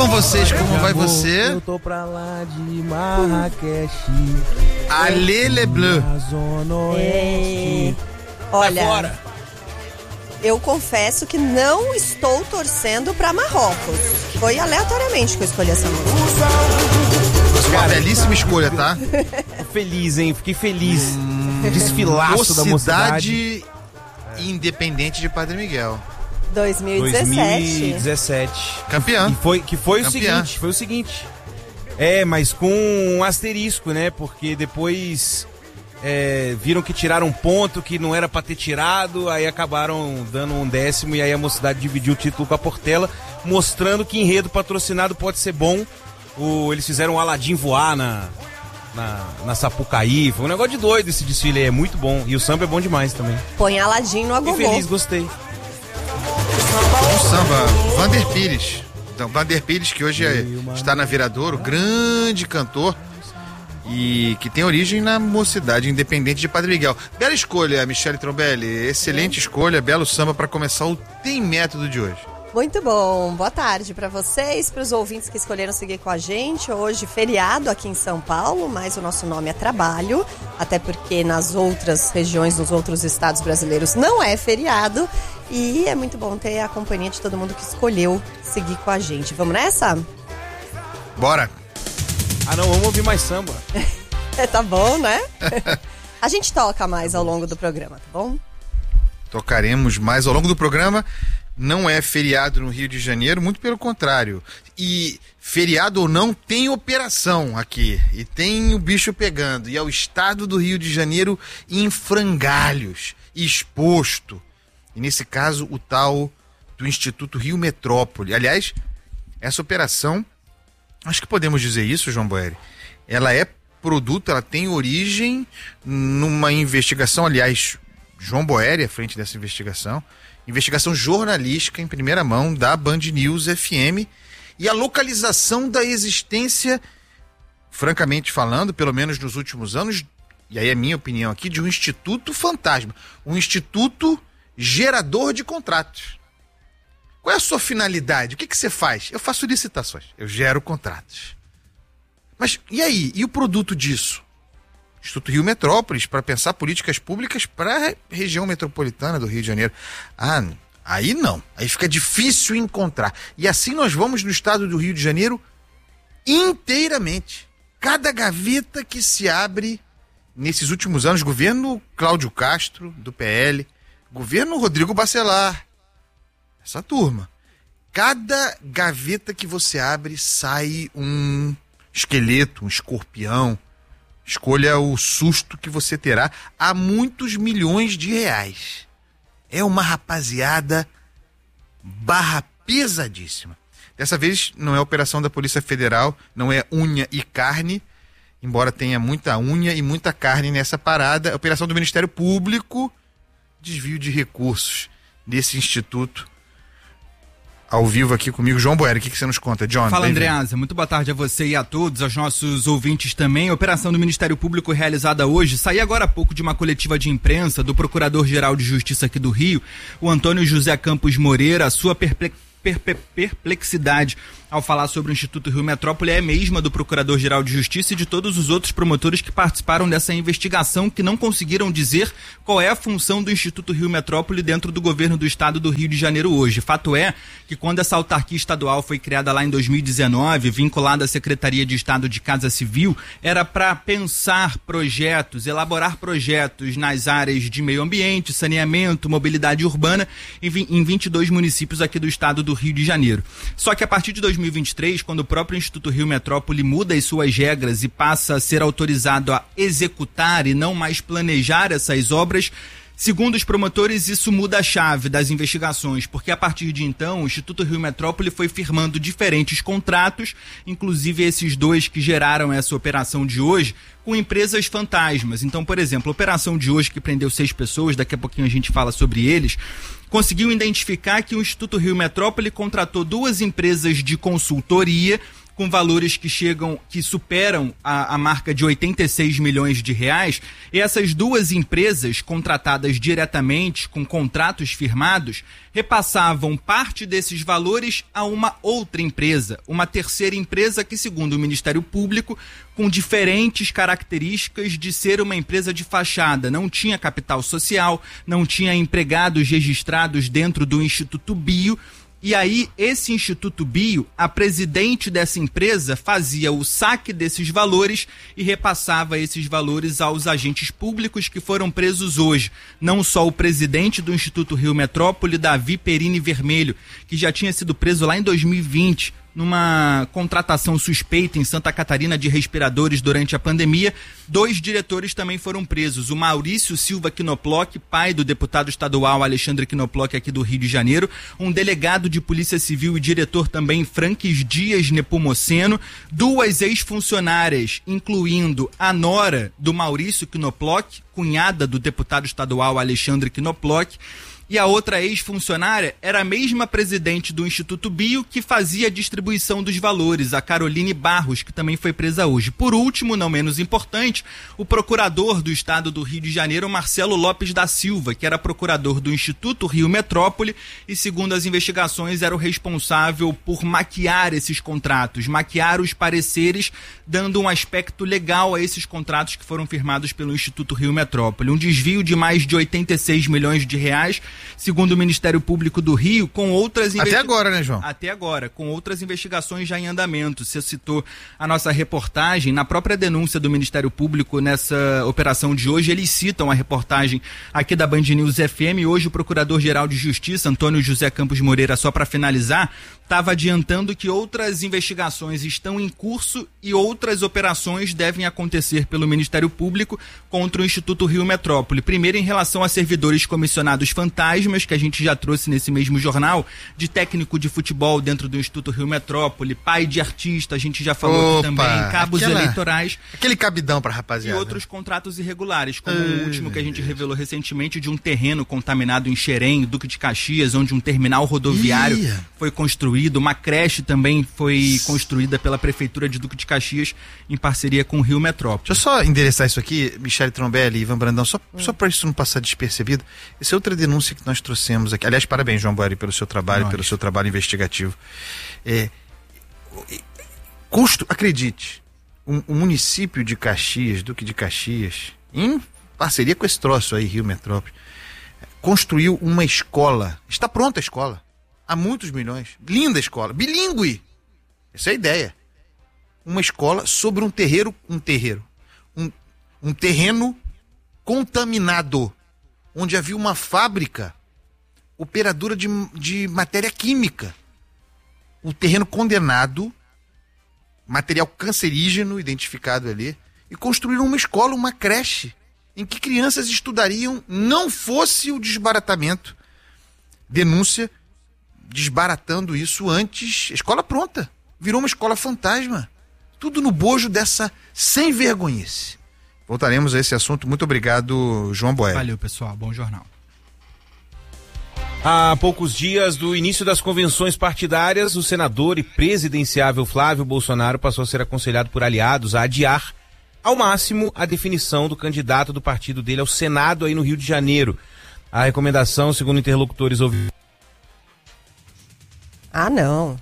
vão vocês? Como vai você? Eu tô pra lá de Marrakech. Allez les Bleus. Olha, eu confesso que não estou torcendo pra Marrocos. Foi aleatoriamente que eu escolhi essa música. Uma belíssima escolha, tá? Feliz, hein? Fiquei feliz. Desfilaço da mocidade. Independente de Padre Miguel. 2017. Campeã. Foi Campeã. o seguinte. Mas com um asterisco, né? Porque depois viram que tiraram um ponto que não era pra ter tirado, aí acabaram dando um 10º e aí a mocidade dividiu o título com a Portela, mostrando que enredo patrocinado pode ser bom. Eles fizeram o Aladim voar na Sapucaí. Foi um negócio de doido esse desfile aí, é muito bom. E o samba é bom demais também. Põe Aladim no agogô. Fiquei feliz, gostei. O samba, Vander Pires. Então, Vander Pires, que hoje está na Viradouro, grande cantor e que tem origem na mocidade independente de Padre Miguel. Bela escolha, Michele Trombelli. Excelente escolha, belo samba para começar o Tem Método de hoje. Muito bom. Boa tarde para vocês, para os ouvintes que escolheram seguir com a gente. Hoje, feriado aqui em São Paulo, mas o nosso nome é trabalho, até porque nas outras regiões, nos outros estados brasileiros, não é feriado. E é muito bom ter a companhia de todo mundo que escolheu seguir com a gente. Vamos nessa? Bora! Não, vamos ouvir mais samba. Tá bom, né? A gente toca mais ao longo do programa, tá bom? Tocaremos mais ao longo do programa. Não é feriado no Rio de Janeiro, muito pelo contrário. E feriado ou não, tem operação aqui. E tem o bicho pegando. E é o estado do Rio de Janeiro em frangalhos, exposto. E nesse caso, o tal do Instituto Rio Metrópole. Aliás, essa operação, acho que podemos dizer isso, João Boeri, ela é produto, ela tem origem numa investigação, aliás, João Boeri à frente dessa investigação jornalística em primeira mão da Band News FM e a localização da existência, francamente falando, pelo menos nos últimos anos, e aí é minha opinião aqui, de um instituto fantasma, um instituto gerador de contratos. Qual é a sua finalidade? O que você faz? Eu faço licitações, eu gero contratos. Mas e aí? E o produto disso? Instituto Rio Metrópolis, para pensar políticas públicas para a região metropolitana do Rio de Janeiro. Aí não. Aí fica difícil encontrar. E assim nós vamos no estado do Rio de Janeiro inteiramente. Cada gaveta que se abre nesses últimos anos, governo Cláudio Castro, do PL, governo Rodrigo Bacelar, essa turma. Cada gaveta que você abre sai um esqueleto, um escorpião. Escolha o susto que você terá a muitos milhões de reais. É uma rapaziada barra pesadíssima. Dessa vez não é operação da Polícia Federal, não é unha e carne, embora tenha muita unha e muita carne nessa parada. É operação do Ministério Público, desvio de recursos desse instituto. Ao vivo aqui comigo, João Boeri, o que você nos conta, John? Fala, Andreasa, muito boa tarde a você e a todos, aos nossos ouvintes também. A operação do Ministério Público realizada hoje, saí agora há pouco de uma coletiva de imprensa do Procurador-Geral de Justiça aqui do Rio, o Antônio José Campos Moreira. A sua perplexidade ao falar sobre o Instituto Rio Metrópole é a mesma do Procurador-Geral de Justiça e de todos os outros promotores que participaram dessa investigação, que não conseguiram dizer qual é a função do Instituto Rio Metrópole dentro do governo do estado do Rio de Janeiro hoje. Fato é que quando essa autarquia estadual foi criada lá em 2019, vinculada à Secretaria de Estado de Casa Civil, era para pensar projetos, elaborar projetos nas áreas de meio ambiente, saneamento, mobilidade urbana, em 22 municípios aqui do estado do Rio de Janeiro. Só que a partir de 2023, quando o próprio Instituto Rio Metrópole muda as suas regras e passa a ser autorizado a executar e não mais planejar essas obras, segundo os promotores, isso muda a chave das investigações, porque a partir de então o Instituto Rio Metrópole foi firmando diferentes contratos, inclusive esses dois que geraram essa operação de hoje, com empresas fantasmas. Então, por exemplo, a operação de hoje que prendeu 6 pessoas, daqui a pouquinho a gente fala sobre eles, conseguiu identificar que o Instituto Rio Metrópole contratou 2 empresas de consultoria com valores que superam a marca de 86 milhões de reais. E essas duas empresas, contratadas diretamente, com contratos firmados, repassavam parte desses valores a uma outra empresa, uma terceira empresa que, segundo o Ministério Público, com diferentes características de ser uma empresa de fachada, não tinha capital social, não tinha empregados registrados dentro do Instituto Bio. E aí, esse Instituto Bio, a presidente dessa empresa fazia o saque desses valores e repassava esses valores aos agentes públicos que foram presos hoje. Não só o presidente do Instituto Rio Metrópole, Davi Perini Vermelho, que já tinha sido preso lá em 2020, numa contratação suspeita em Santa Catarina de respiradores durante a pandemia. 2 diretores também foram presos. O Maurício Silva Knoploch, pai do deputado estadual Alexandre Knoploch aqui do Rio de Janeiro. Um delegado de Polícia Civil e diretor também, Franques Dias Nepomuceno. 2 ex-funcionárias, incluindo a nora do Maurício Knoploch, cunhada do deputado estadual Alexandre Knoploch. E a outra ex-funcionária era a mesma presidente do Instituto Bio que fazia a distribuição dos valores, a Caroline Barros, que também foi presa hoje. Por último, não menos importante, o procurador do estado do Rio de Janeiro, Marcelo Lopes da Silva, que era procurador do Instituto Rio Metrópole e, segundo as investigações, era o responsável por maquiar esses contratos, maquiar os pareceres, dando um aspecto legal a esses contratos que foram firmados pelo Instituto Rio Metrópole. Um desvio de mais de 86 milhões de reais, segundo o Ministério Público do Rio, com outras Até agora, né, João? Até agora, com outras investigações já em andamento. Você citou a nossa reportagem, na própria denúncia do Ministério Público nessa operação de hoje, eles citam a reportagem aqui da Band News FM. Hoje o Procurador-Geral de Justiça, Antônio José Campos Moreira, só para finalizar, estava adiantando que outras investigações estão em curso e outras operações devem acontecer pelo Ministério Público contra o Instituto Rio Metrópole. Primeiro, em relação a servidores comissionados fantasmas, que a gente já trouxe nesse mesmo jornal, de técnico de futebol dentro do Instituto Rio Metrópole, pai de artista, a gente já falou aqui também, cabos eleitorais. Aquele cabidão pra rapaziada. E outros contratos irregulares, como o último que a gente revelou recentemente de um terreno contaminado em Xerém, Duque de Caxias, onde um terminal rodoviário foi construído, uma creche também foi construída pela Prefeitura de Duque de Caxias em parceria com o Rio Metrópole. Deixa eu só endereçar isso aqui, Michele Trombelli e Ivan Brandão, só para isso não passar despercebido. Essa é outra denúncia que nós trouxemos aqui. Aliás, parabéns, João Boeri, pelo seu trabalho, pelo seu trabalho investigativo. Acredite, o município de Caxias, Duque de Caxias, em parceria com esse troço aí, Rio Metrópole, construiu uma escola. Está pronta a escola. Há muitos milhões. Linda escola. Bilíngue. Essa é a ideia. Uma escola sobre um terreno contaminado, onde havia uma fábrica operadora de matéria química. O terreno condenado, material cancerígeno identificado ali, e construíram uma escola, uma creche, em que crianças estudariam, não fosse o desbaratamento. Denúncia desbaratando isso antes. Escola pronta. Virou uma escola fantasma. Tudo no bojo dessa sem vergonhice. Voltaremos a esse assunto. Muito obrigado, João Boeri. Valeu, pessoal. Bom jornal. Há poucos dias do início das convenções partidárias, o senador e presidenciável Flávio Bolsonaro passou a ser aconselhado por aliados a adiar ao máximo a definição do candidato do partido dele ao Senado aí no Rio de Janeiro. A recomendação, segundo interlocutores ouvidos... Ah, não.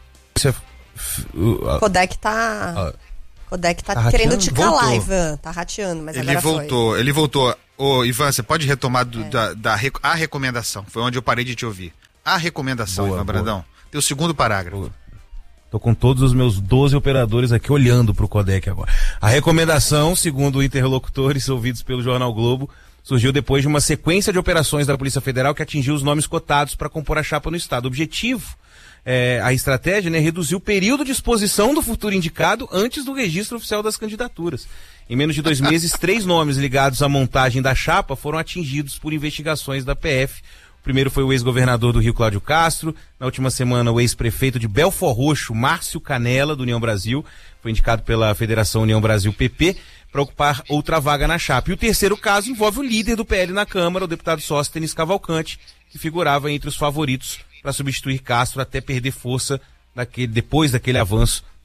Codec tá querendo te calar, voltou. Ivan. Tá rateando, mas Ele agora voltou, foi. ele voltou. Ô, Ivan, você pode retomar a recomendação. Foi onde eu parei de te ouvir. A recomendação, Boa, Ivan Brandão. Teu segundo parágrafo. Tô com todos os meus 12 operadores aqui olhando pro Codec agora. A recomendação, segundo interlocutores ouvidos pelo Jornal Globo, surgiu depois de uma sequência de operações da Polícia Federal que atingiu os nomes cotados para compor a chapa no estado. O objetivo, a estratégia, reduzir o período de exposição do futuro indicado antes do registro oficial das candidaturas. Em menos de 2 meses, 3 nomes ligados à montagem da chapa foram atingidos por investigações da PF. O primeiro foi o ex-governador do Rio, Cláudio Castro. Na última semana, o ex-prefeito de Belford Roxo, Márcio Canella, do União Brasil, foi indicado pela Federação União Brasil PP para ocupar outra vaga na chapa. E o terceiro caso envolve o líder do PL na Câmara, o deputado Sóstenes Cavalcante, que figurava entre os favoritos para substituir Castro até perder força depois daquele avanço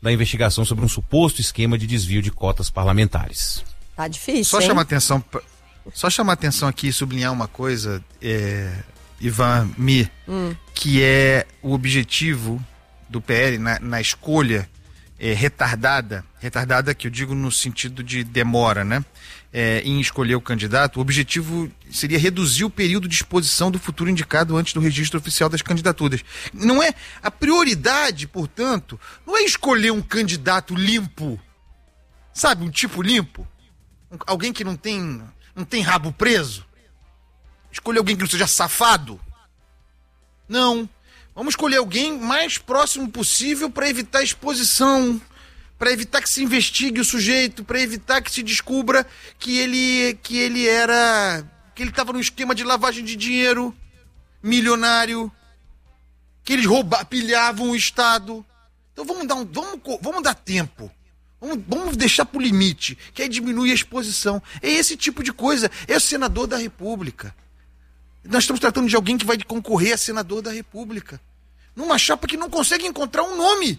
da investigação sobre um suposto esquema de desvio de cotas parlamentares. Tá difícil, Só hein? chamar atenção aqui e sublinhar uma coisa, Ivan Mi, que é o objetivo do PL na escolha retardada que eu digo no sentido de demora, né? Em escolher o candidato. O objetivo seria reduzir o período de exposição do futuro indicado antes do registro oficial das candidaturas. Não é a prioridade, portanto, não é escolher um candidato limpo, sabe, um tipo limpo, alguém que não tem rabo preso, escolher alguém que não seja safado. Não. Vamos escolher alguém mais próximo possível para evitar exposição, para evitar que se investigue o sujeito, para evitar que se descubra que ele estava num esquema de lavagem de dinheiro milionário, que eles pilhavam o Estado. Então vamos dar tempo. Vamos deixar pro limite, que aí diminui a exposição. É esse tipo de coisa. É o senador da República. Nós estamos tratando de alguém que vai concorrer a senador da República, numa chapa que não consegue encontrar um nome.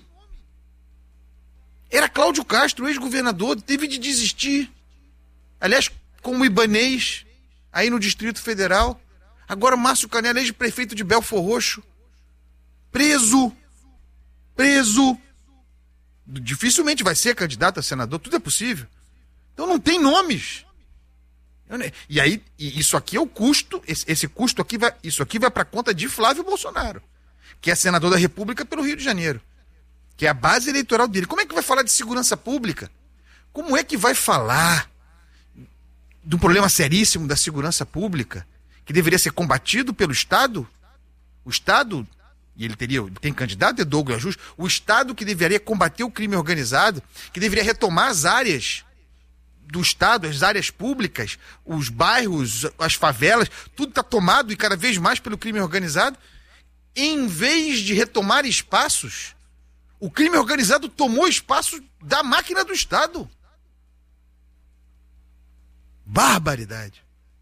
Era Cláudio Castro, ex-governador, teve de desistir. Aliás, como Ibanez, aí no Distrito Federal. Agora Márcio Canela, ex-prefeito de Belfor Roxo, preso. Dificilmente vai ser candidato a senador, tudo é possível. Então não tem nomes. E aí, isso aqui é o custo, esse custo aqui isso aqui vai para conta de Flávio Bolsonaro, que é senador da República pelo Rio de Janeiro, que é a base eleitoral dele. Como é que vai falar de segurança pública? Como é que vai falar do problema seríssimo da segurança pública, que deveria ser combatido pelo Estado? O Estado, e tem candidato, é Douglas Jus, o Estado que deveria combater o crime organizado, que deveria retomar as áreas do Estado, as áreas públicas, os bairros, as favelas, tudo está tomado e cada vez mais pelo crime organizado. Em vez de retomar espaços, o crime organizado tomou espaço da máquina do Estado. Barbaridade.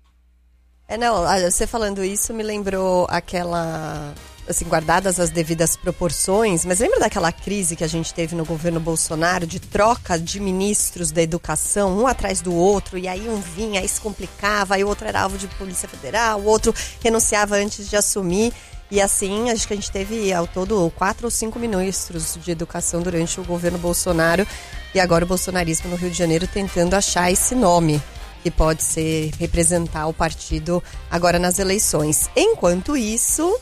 Você falando isso me lembrou aquela, assim, guardadas as devidas proporções, mas lembra daquela crise que a gente teve no governo Bolsonaro de troca de ministros da educação, um atrás do outro, e aí um vinha, aí se complicava, aí o outro era alvo de Polícia Federal, o outro renunciava antes de assumir, e assim, acho que a gente teve ao todo 4 ou 5 ministros de educação durante o governo Bolsonaro, e agora o bolsonarismo no Rio de Janeiro tentando achar esse nome que pode representar o partido agora nas eleições. Enquanto isso,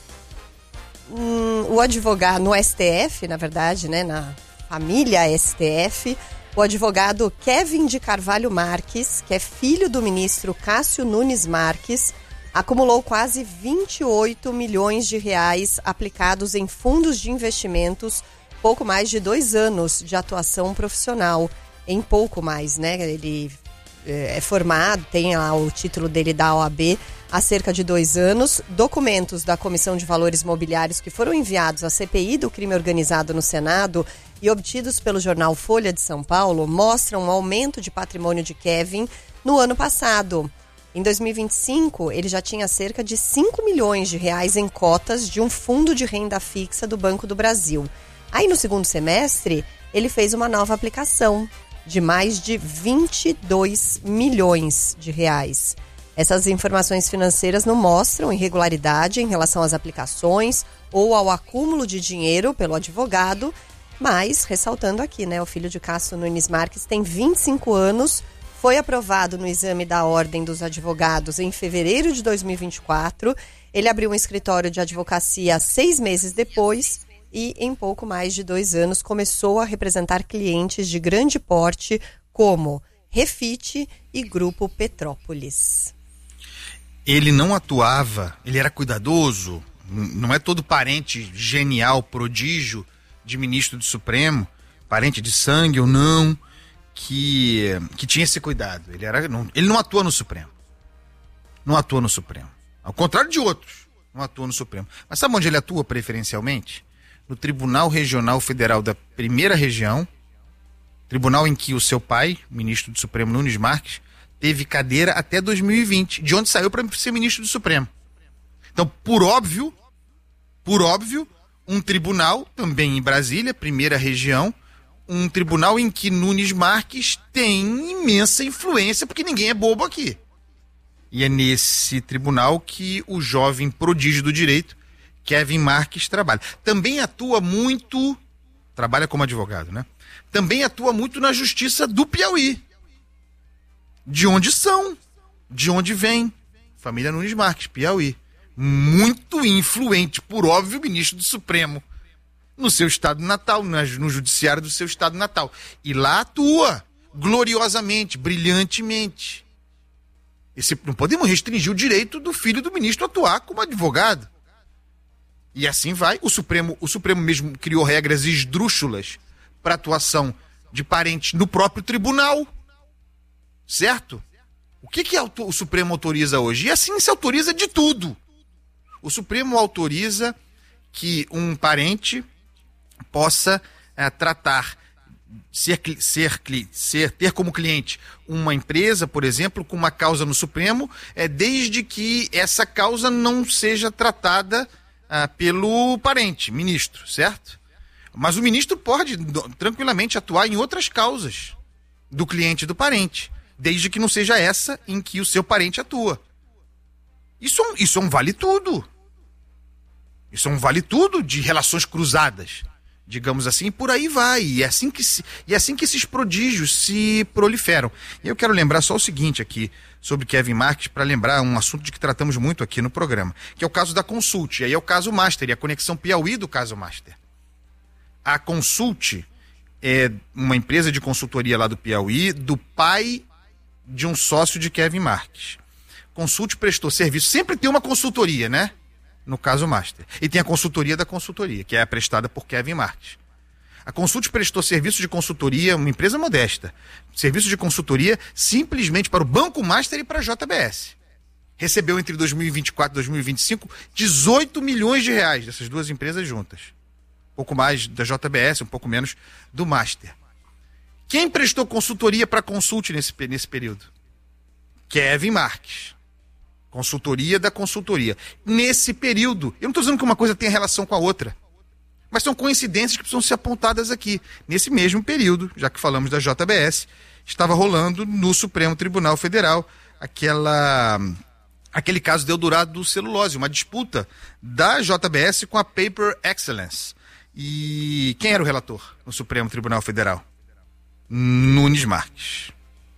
o advogado no STF, na verdade, né, na família STF, o advogado Kevin de Carvalho Marques, que é filho do ministro Cássio Nunes Marques, acumulou quase 28 milhões de reais aplicados em fundos de investimentos, pouco mais de 2 anos de atuação profissional, em pouco mais, né? Ele é formado, tem lá o título dele da OAB há cerca de 2 anos. Documentos da Comissão de Valores Mobiliários que foram enviados à CPI do crime organizado no Senado e obtidos pelo jornal Folha de São Paulo mostram um aumento de patrimônio de Kevin no ano passado. Em 2025, ele já tinha cerca de 5 milhões de reais em cotas de um fundo de renda fixa do Banco do Brasil. Aí no segundo semestre, ele fez uma nova aplicação de mais de 22 milhões de reais. Essas informações financeiras não mostram irregularidade em relação às aplicações ou ao acúmulo de dinheiro pelo advogado, mas, ressaltando aqui, né, o filho de Cássio Nunes Marques tem 25 anos, foi aprovado no exame da Ordem dos Advogados em fevereiro de 2024, ele abriu um escritório de advocacia 6 meses depois e, em pouco mais de 2 anos, começou a representar clientes de grande porte como Refit e Grupo Petrópolis. Ele não atuava, ele era cuidadoso, não é todo parente genial, prodígio de ministro do Supremo, parente de sangue ou não, que tinha esse cuidado. Ele não atua no Supremo. Não atua no Supremo. Ao contrário de outros, não atua no Supremo. Mas sabe onde ele atua preferencialmente? No Tribunal Regional Federal da Primeira Região, tribunal em que o seu pai, ministro do Supremo Nunes Marques, teve cadeira até 2020, de onde saiu para ser ministro do Supremo. Então, por óbvio, um tribunal, também em Brasília, Primeira Região, um tribunal em que Nunes Marques tem imensa influência, porque ninguém é bobo aqui. E é nesse tribunal que o jovem prodígio do direito, Kevin Marques, trabalha. Também atua muito, trabalha como advogado, né? Também atua muito na justiça do Piauí. De onde são? De onde vem? Família Nunes Marques, Piauí. Muito influente, por óbvio, ministro do Supremo no seu estado natal, no judiciário do seu estado natal. E lá atua gloriosamente, brilhantemente. Não podemos restringir o direito do filho do ministro atuar como advogado. E assim vai. O Supremo mesmo criou regras esdrúxulas para atuação de parentes no próprio tribunal. Certo? O que o Supremo autoriza hoje? E assim se autoriza de tudo. O Supremo autoriza que um parente possa tratar, ter como cliente uma empresa, por exemplo, com uma causa no Supremo, desde que essa causa não seja tratada pelo parente, ministro, certo? Mas o ministro pode tranquilamente atuar em outras causas do cliente e do parente, desde que não seja essa em que o seu parente atua. Isso é um vale-tudo. Isso é um vale-tudo de relações cruzadas, digamos assim, e por aí vai. E é assim que esses prodígios se proliferam. E eu quero lembrar só o seguinte aqui, sobre Kevin Marques, para lembrar um assunto de que tratamos muito aqui no programa, que é o caso da Consult, e aí é o caso Master, e a conexão Piauí do caso Master. A Consult é uma empresa de consultoria lá do Piauí, do pai de um sócio de Kevin Marques. Consult prestou serviço, sempre tem uma consultoria, né? No caso Master. E tem a consultoria da consultoria, que é prestada por Kevin Marques. A Consult prestou serviço de consultoria, uma empresa modesta, serviço de consultoria simplesmente para o Banco Master e para a JBS. Recebeu entre 2024 e 2025 18 milhões de reais dessas duas empresas juntas. Um pouco mais da JBS, um pouco menos do Master. Quem prestou consultoria para a Consult nesse período? Kevin Marques. Consultoria da consultoria. Nesse período, eu não estou dizendo que uma coisa tem relação com a outra, mas são coincidências que precisam ser apontadas aqui. Nesse mesmo período, já que falamos da JBS, estava rolando no Supremo Tribunal Federal aquele caso de Eldorado do Celulose, uma disputa da JBS com a Paper Excellence. E quem era o relator no Supremo Tribunal Federal? Nunes Marques.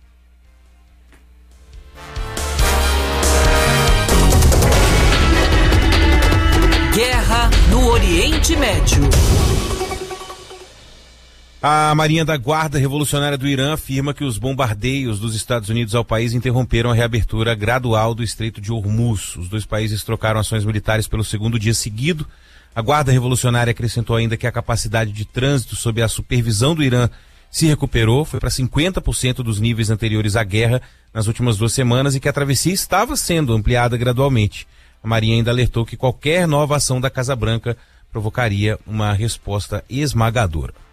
Guerra no Oriente Médio. A Marinha da Guarda Revolucionária do Irã afirma que os bombardeios dos Estados Unidos ao país interromperam a reabertura gradual do Estreito de Hormuz. Os dois países trocaram ações militares pelo segundo dia seguido. A Guarda Revolucionária acrescentou ainda que a capacidade de trânsito sob a supervisão do Irã se recuperou, foi para 50% dos níveis anteriores à guerra nas últimas 2 semanas e que a travessia estava sendo ampliada gradualmente. A Marinha ainda alertou que qualquer nova ação da Casa Branca provocaria uma resposta esmagadora.